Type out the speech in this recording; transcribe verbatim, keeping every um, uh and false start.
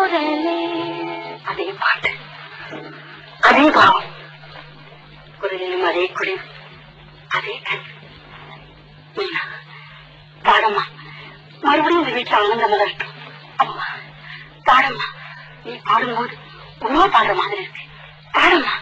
தூரலே. அதே பாட்டு, அதே பாவம், குரலிலும் அதே குளிர், அதே கண். மீனா பாடம்மா, மறுபடியும் இந்த வீட்டுல ஆனந்தமா இருக்கட்டும். அம்மா பாடம்மா, நீ பாடும்போது உண்மை பாடுற மாதிரி இருக்கு. பாடம்மா.